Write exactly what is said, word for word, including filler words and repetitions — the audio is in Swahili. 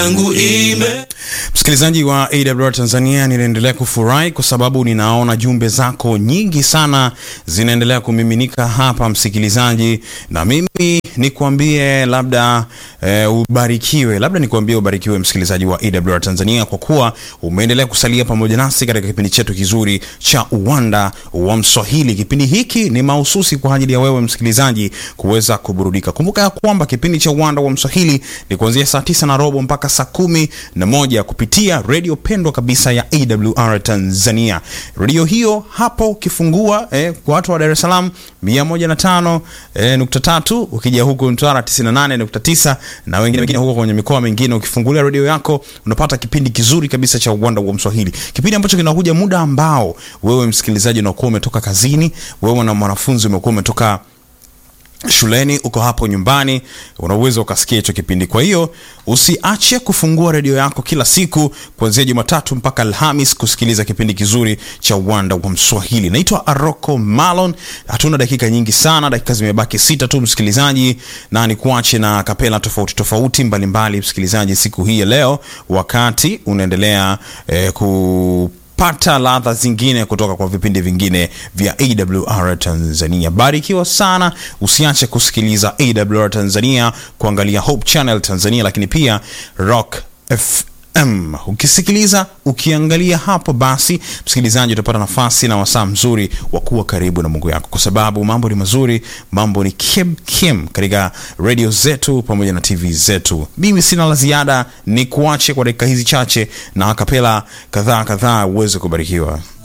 Msikilizaji wa A W R Tanzania, ninaendelea kufurahi kwa sababu ninaona jumbe zako nyingi sana zinaendelea kumiminika hapa msikilizaji, na mimi nikwambie labda e, ubarikiwe, labda nikwambie ubarikiwe msikilizaji wa A W R Tanzania, kwa kuwa umeendelea kusalia pamoja nasi katika kipindi chetu kizuri cha Uwanda wa Mswahili. Kipindi hiki ni mahususi kwa ajili ya wewe msikilizaji kuweza kuburudika. Kumbuka ya kwamba kipindi cha Uwanda wa Mswahili ni kuanzia saa tisa na robo mpaka saa kumi na moja kupitia radio pendwa kabisa ya A W R Tanzania. Radio hiyo hapo ukifungua eh, kwa watu wa Dar es Salaam mia moja na tano nukta tatu, ukija huko Mtwara tisini na nane nukta tisa, na wengine wengine huko kwenye mikoa mingine, ukifungulia radio yako unapata kipindi kizuri kabisa cha Uwanda wa Mswahili. Kipindi ambacho kinakuja muda ambao wewe msikilizaji unakuwa umetoka kazini, wewe na mwanafunzi umekuwa umetoka shuleni, uko hapo nyumbani, una uwezo ukasikia hicho kipindi. Kwa hiyo usiache kufungua radio yako kila siku kuanzia Jumatatu mpaka Alhamis kusikiliza kipindi kizuri cha Uwanda wa Mswahili. Naitwa Aroko Malon. Hatuna dakika nyingi sana, dakika zimebaki sita tu msikilizaji, na ni kuache na kapela tofauti tofauti mbalimbali msikilizaji siku hii ya leo, wakati unaendelea eh, ku pata ladha zingine kutoka kwa vipindi vingine vya A W R Tanzania. Barikiwa sana, usiache kusikiliza A W R Tanzania, kuangalia Hope Channel Tanzania, lakini pia Rock F M. Ukisikiliza, ukiangalia hapo, basi msikilizaji utapata nafasi na wasaa mzuri wa kuwa karibu na Mungu yako, kwa sababu mambo ni mazuri, mambo ni kim kim katika radio zetu pamoja na T V zetu. Mimi sina la ziada, ni kuache kwa dakika hizi chache na akapela kadhaa kadhaa uweze kubarikiwa.